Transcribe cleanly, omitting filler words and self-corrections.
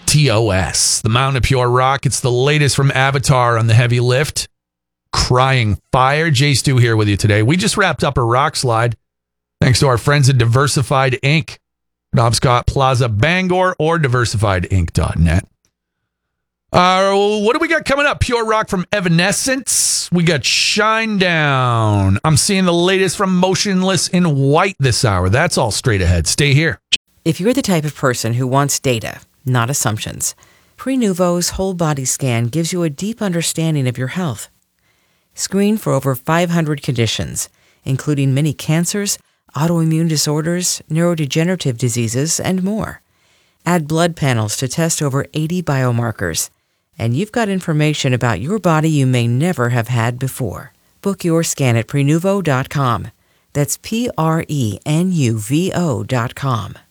TOS, the Mountain of Pure Rock. It's the latest from Avatar on the heavy lift. Crying Fire. Jay Stu here with you today. We just wrapped up a rock slide thanks to our friends at Diversified Inc. Knobscott Plaza, Bangor, or diversifiedinc.net. What do we got coming up? Pure rock from Evanescence. We got Shine Down. I'm seeing the latest from Motionless in White this hour. That's all straight ahead. Stay here. If you're the type of person who wants data, not assumptions, Prenuvo's whole body scan gives you a deep understanding of your health. Screen for over 500 conditions, including many cancers, autoimmune disorders, neurodegenerative diseases, and more. Add blood panels to test over 80 biomarkers, and you've got information about your body you may never have had before. Book your scan at Prenuvo.com. That's Prenuvo.com.